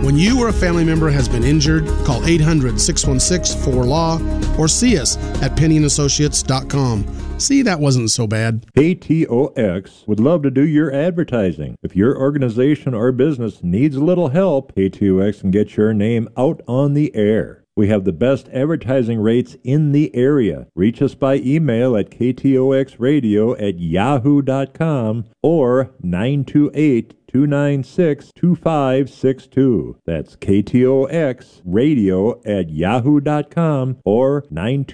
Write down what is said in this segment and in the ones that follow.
When you or a family member has been injured, call 800-616-4LAW or see us at PennyandAssociates.com. See, that wasn't so bad. KTOX would love to do your advertising. If your organization or business needs a little help, KTOX can get your name out on the air. We have the best advertising rates in the area. Reach us by email at ktoxradio@yahoo.com or 928-296-2562. That's ktoxradio@yahoo.com or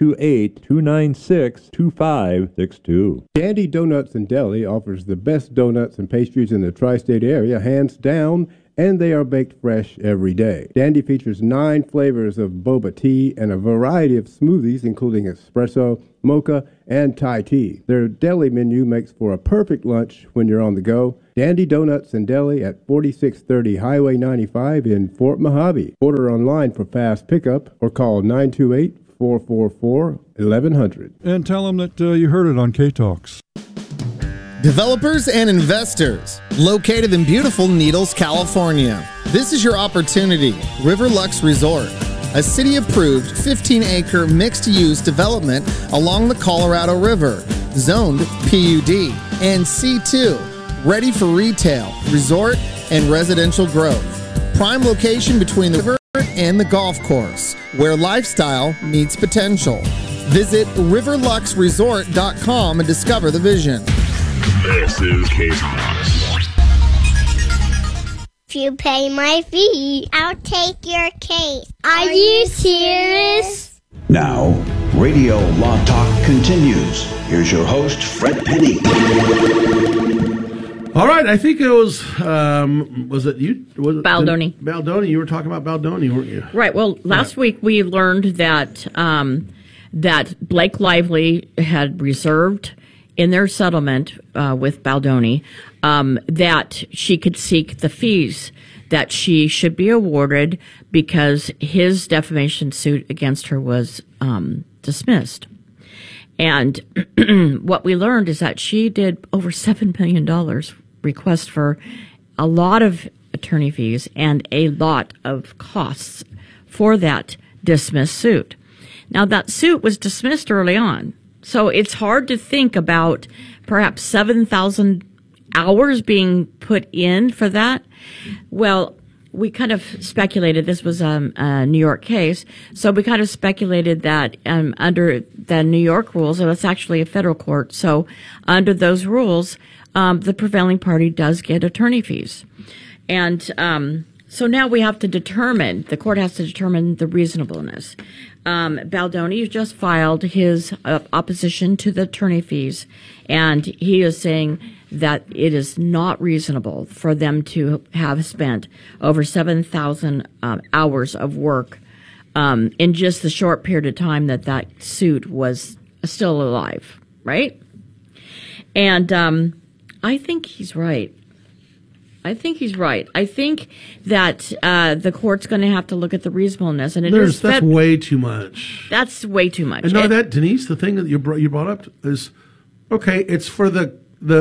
928-296-2562. Dandy Donuts and Deli offers the best donuts and pastries in the tri-state area, hands down, and they are baked fresh every day. Dandy features 9 flavors of boba tea and a variety of smoothies, including espresso, mocha, and Thai tea. Their deli menu makes for a perfect lunch when you're on the go. Dandy Donuts and Deli at 4630 Highway 95 in Fort Mojave. Order online for fast pickup or call 928-444-1100. And tell them that you heard it on K-Talks. Developers and investors, located in beautiful Needles, California. This is your opportunity. Riverlux Resort, a city-approved 15-acre mixed-use development along the Colorado River, zoned PUD and C2, ready for retail, resort, and residential growth. Prime location between the river and the golf course, where lifestyle meets potential. Visit riverluxresort.com and discover the vision. This is K-Talks. If you pay my fee, I'll take your case. Are you serious? Now, Radio Law Talk continues. Here's your host, Fred Penny. All right, I think it was it you? Was it Baldoni. Baldoni, you were talking about Baldoni, weren't you? Right, well, last week we learned that that Blake Lively had reserved in their settlement with Baldoni that she could seek the fees that she should be awarded because his defamation suit against her was dismissed. And what we learned is that she did over $7 million request for a lot of attorney fees and a lot of costs for that dismissed suit. Now, that suit was dismissed early on. So it's hard to think about perhaps 7,000 hours being put in for that. Well, we kind of speculated this was a New York case, so we kind of speculated that under the New York rules, and it's actually a federal court, so under those rules, the prevailing party does get attorney fees. And so now we have to determine, the court has to determine the reasonableness. Baldoni just filed his opposition to the attorney fees, and he is saying that it is not reasonable for them to have spent over 7,000 hours of work in just the short period of time that that suit was still alive, right? And I think he's right. I think that the court's going to have to look at the reasonableness, and that's way too much. That's way too much. And that Denise, the thing that you brought up is okay. It's for the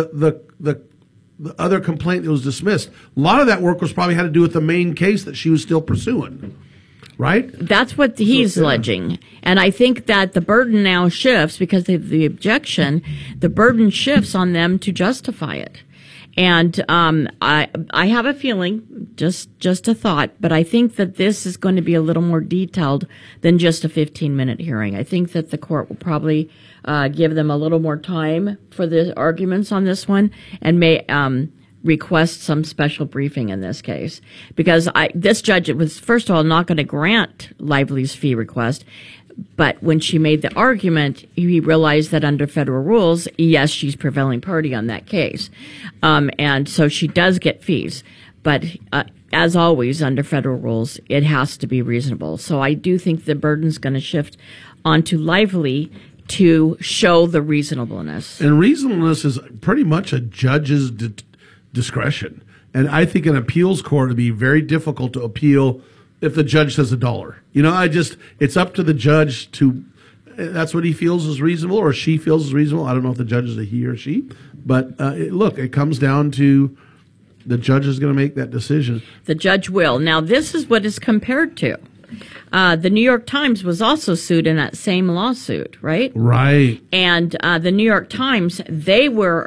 other complaint that was dismissed. A lot of that work was probably had to do with the main case that she was still pursuing, right? That's what he's alleging, and I think that the burden now shifts because of the objection. The burden shifts on them to justify it. And I have a feeling, just a thought, but I think that this is going to be a little more detailed than just a 15-minute hearing. I think that the court will probably give them a little more time for the arguments on this one and may request some special briefing in this case. Because this judge was, first of all, not going to grant Lively's fee request. But when she made the argument, he realized that under federal rules, yes, she's prevailing party on that case. And so she does get fees. But as always, under federal rules, it has to be reasonable. So I do think the burden's going to shift onto Lively to show the reasonableness. And reasonableness is pretty much a judge's discretion. And I think an appeals court would be very difficult to appeal if the judge says $1. It's up to the judge to, that's what he feels is reasonable or she feels is reasonable. I don't know if the judge is a he or she, but look, it comes down to the judge is going to make that decision. The judge will. Now, this is what is compared to. The New York Times was also sued in that same lawsuit, right? Right. And the New York Times, they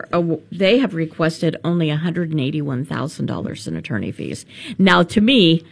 have requested only $181,000 in attorney fees. Now, to me,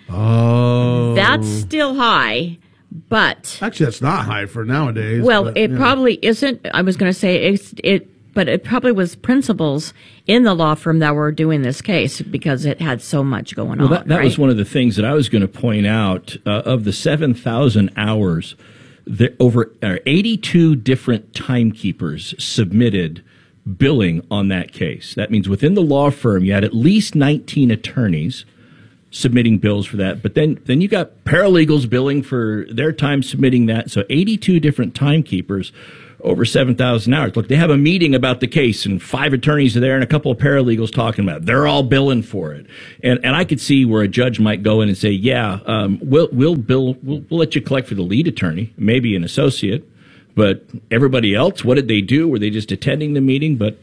that's still high. But actually, that's not high for nowadays. Well, it probably isn't. I was going to say but it probably was principals in the law firm that were doing this case because it had so much going on. Well, that was one of the things that I was going to point out. Of the 7,000 hours, over 82 different timekeepers submitted billing on that case. That means within the law firm, you had at least 19 attorneys submitting bills for that. But then you got paralegals billing for their time submitting that. So 82 different timekeepers over 7,000 hours. Look, they have a meeting about the case and 5 attorneys are there and a couple of paralegals talking about it. They're all billing for it. And I could see where a judge might go in and say, we'll let you collect for the lead attorney, maybe an associate, but everybody else, what did they do? Were they just attending the meeting? But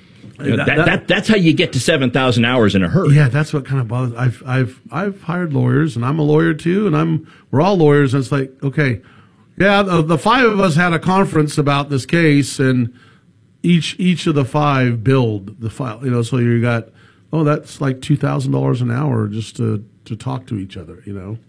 that's how you get to 7,000 hours in a hurry. Yeah, that's what kind of bothers. I've hired lawyers, and I'm a lawyer too, and we're all lawyers. And it's like, okay, yeah, the 5 of us had a conference about this case, and each of the 5 billed the file. So you got, that's like $2,000 an hour just to talk to each other.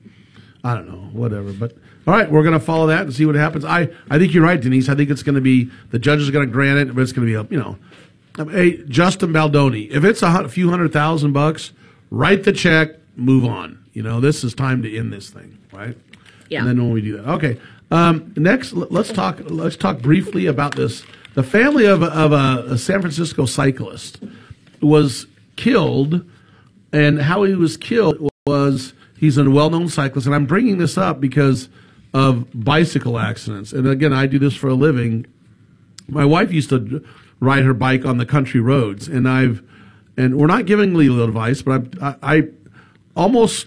I don't know, whatever. But all right, we're going to follow that and see what happens. I think you're right, Denise. I think it's going to be the judge is going to grant it, but it's going to be Hey, Justin Baldoni, if it's a few $100,000, write the check, move on. This is time to end this thing, right? Yeah. And then when we do that, okay. Next, let's talk briefly about this. The family of a San Francisco cyclist was killed, and how he was killed was he's a well-known cyclist, and I'm bringing this up because of bicycle accidents. And again, I do this for a living. My wife used to ride her bike on the country roads, and we're not giving legal advice, but I almost,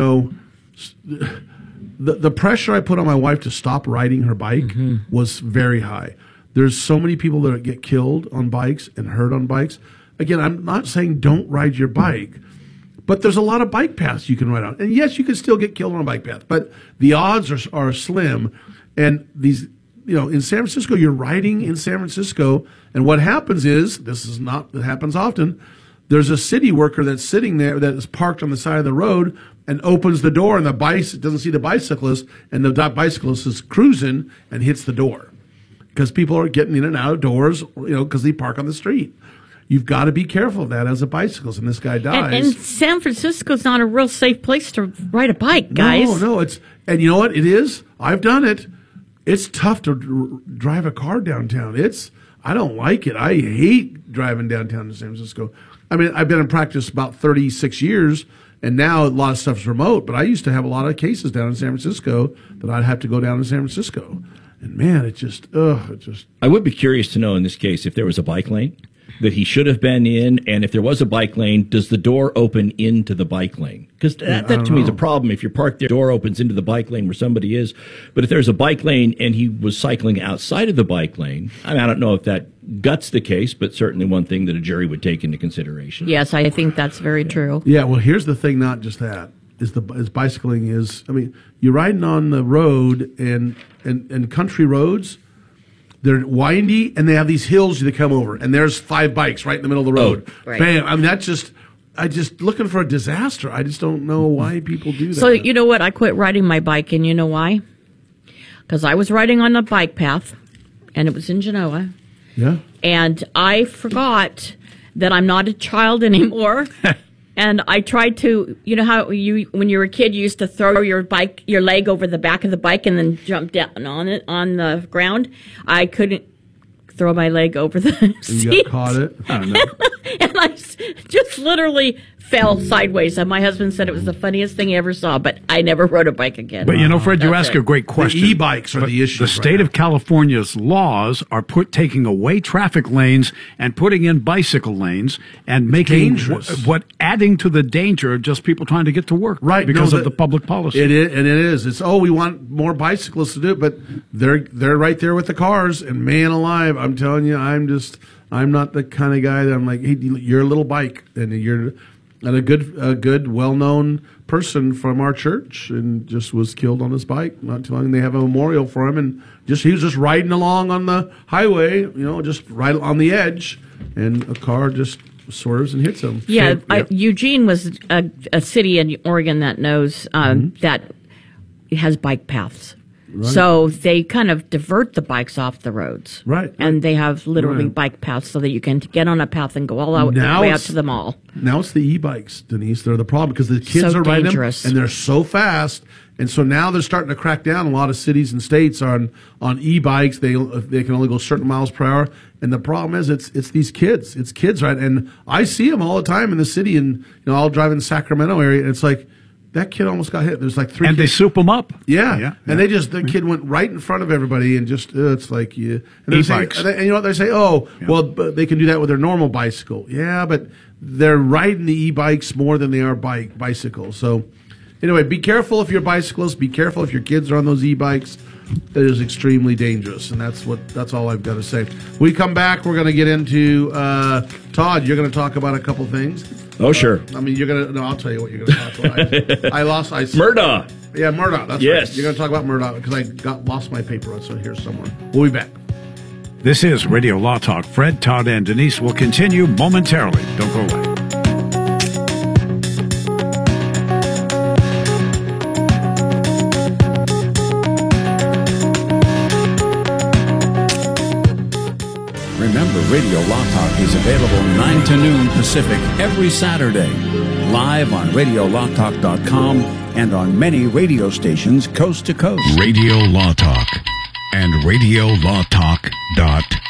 the pressure I put on my wife to stop riding her bike was very high. There's so many people that get killed on bikes and hurt on bikes. Again, I'm not saying don't ride your bike, but there's a lot of bike paths you can ride on. And yes, you can still get killed on a bike path, but the odds are slim. And these, in San Francisco, you're riding in San Francisco, and what happens is, it happens often, there's a city worker that's sitting there that is parked on the side of the road and opens the door, and doesn't see the bicyclist, and the bicyclist is cruising and hits the door because people are getting in and out of doors, because they park on the street. You've got to be careful of that as a bicyclist, and this guy dies. And San Francisco's not a real safe place to ride a bike, guys. No, and you know what it is? I've done it. It's tough to drive a car downtown. I don't like it. I hate driving downtown to San Francisco. I mean, I've been in practice about 36 years, and now a lot of stuff's remote, but I used to have a lot of cases down in San Francisco that I'd have to go down to San Francisco. And man, I would be curious to know in this case if there was a bike lane that he should have been in, and if there was a bike lane, does the door open into the bike lane? Because that to me is a problem. If you're parked there, the door opens into the bike lane where somebody is. But if there's a bike lane and he was cycling outside of the bike lane, I don't know if that guts the case, but certainly one thing that a jury would take into consideration. Yes, I think that's very true. Yeah, well, here's the thing, not just that. Is bicycling is, you're riding on the road and country roads, they're windy, and they have these hills that come over, and there's 5 bikes right in the middle of the road. Right. Bam! I just looking for a disaster. I just don't know why people do that. So you know what? I quit riding my bike, and you know why? Because I was riding on a bike path, and it was in Genoa. Yeah. And I forgot that I'm not a child anymore. And I tried to, how when you were a kid, you used to throw your leg over the back of the bike and then jump down on the ground. I couldn't throw my leg over the seat. You got caught it? I don't know. And I just literally fell sideways. And my husband said it was the funniest thing he ever saw, but I never rode a bike again. But Fred, you ask a great question. The e-bikes are the issue. The state of California's laws are taking away traffic lanes and putting in bicycle lanes and making adding to the danger of just people trying to get to work, right? Because of the public policy. It is. It's we want more bicyclists to do it, but they're right there with the cars. And man alive, I'm telling you, I'm not the kind of guy that I'm like, hey, you're a little bike, and And a good, well-known person from our church, and just was killed on his bike not too long. They have a memorial for him, and he was just riding along on the highway, just right on the edge, and a car just swerves and hits him. Yeah, So, Eugene was a city in Oregon that knows that has bike paths. Right. So they kind of divert the bikes off the roads. Right. And they have literally Right. bike paths so that you can get on a path and go all out the way out to the mall. Now it's the e-bikes, Denise. They're the problem because the kids So are riding them, dangerous. and they're so fast. And so now they're starting to crack down. A lot of cities and states on e-bikes. They can only go certain miles per hour. And the problem is it's these kids. It's kids, right? And I see them all the time in the city. And I'll drive in the Sacramento area, and it's like, that kid almost got hit. There's like 3 And kids. they soup them up. Yeah. And the kid went right in front of everybody, and just, it's like, yeah. And they say, E-bikes. and you know what they say? Well, but they can do that with their normal bicycle. Yeah, but they're riding the e-bikes more than they are bicycles. So anyway, be careful if you're bicyclists. Be careful if your kids are on those e-bikes. It is extremely dangerous, and that's all I've got to say. When we come back, we're going to get into, Todd, you're going to talk about a couple things. Oh, sure. I mean, I'll tell you what you're going to talk about. Murdaugh. Yeah, Murdaugh. That's Yes. right. You're going to talk about Murdaugh because I lost my paper. So here somewhere. We'll be back. This is Radio Law Talk. Fred, Todd, and Denise will continue momentarily. Don't go away. Remember, Radio Law Talk is available 9 to noon Pacific every Saturday, live on RadioLawTalk.com and on many radio stations coast to coast. Radio Law Talk and RadioLawTalk.com.